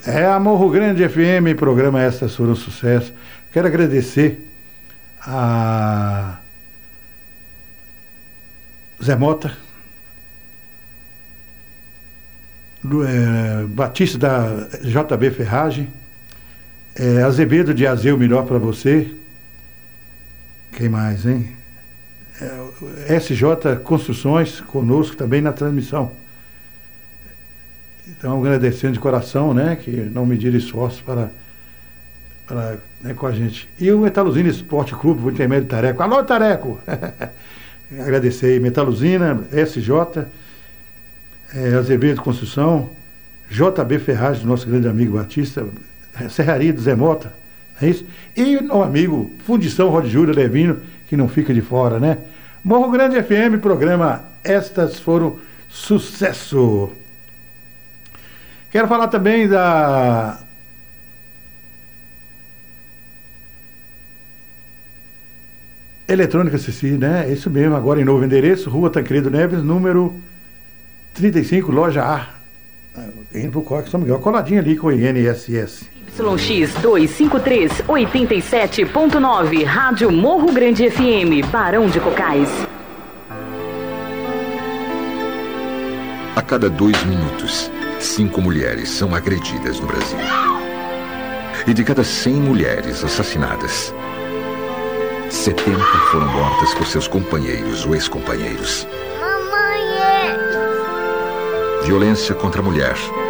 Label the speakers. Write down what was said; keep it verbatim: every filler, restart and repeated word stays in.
Speaker 1: É a Morro Grande F M, programa Estas Foram Sucesso. Quero agradecer a Zé Mota, do, é, Batista da J B Ferragem, é, Azevedo de Azeu, melhor para você. Quem mais, hein? É, S J Construções, conosco também na transmissão. Então, agradecendo de coração, né, que não mediram esforços para, para né, com a gente. E o Metaluzina Esporte Clube, por intermédio do Tareco. Alô, Tareco! Agradecer aí, Metaluzina, S J, é, Azevedo Construção, J B Ferragem, do nosso grande amigo Batista, Serraria do Zé Mota, não é isso? E o amigo Fundição Rod Júlio Levino, que não fica de fora, né? Morro Grande F M, programa Estas Foram Sucesso. Quero falar também da Eletrônica Ceci, né? Isso mesmo, agora em novo endereço, Rua Tancredo Neves, número trinta e cinco, loja A. Indo pro Coque São Miguel, coladinho ali com o I N S S.
Speaker 2: Y X duzentos e cinquenta e três, oitenta e sete ponto nove, Rádio Morro Grande F M, Barão de Cocais.
Speaker 3: A cada dois minutos, cinco mulheres são agredidas no Brasil. E de cada cem mulheres assassinadas, setenta foram mortas por seus companheiros ou ex-companheiros.
Speaker 4: Mamãe!
Speaker 3: Violência contra a mulher